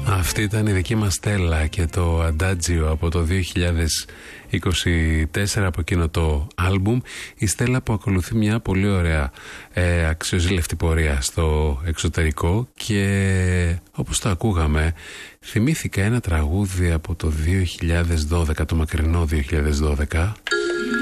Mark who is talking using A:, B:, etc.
A: Αυτή ήταν η δική μας Στέλλα και το Αντάτζιο από το 2024 από εκείνο το άλμπουμ. Η Στέλλα που ακολουθεί μια πολύ ωραία αξιοζήλευτη πορεία στο εξωτερικό και όπως το ακούγαμε θυμήθηκα ένα τραγούδι από το 2012, το μακρινό 2012.